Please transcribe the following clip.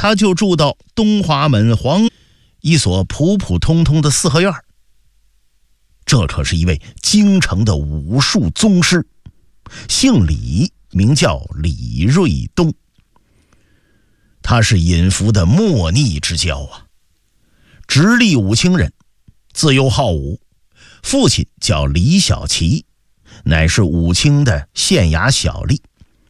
他就住到东华门一所普普通通的四合院。这可是一位京城的武术宗师，姓李，名叫李瑞东。他是尹福的莫逆之交啊，直隶武清人，自幼好武，父亲叫李小琪，乃是武清的县衙小吏。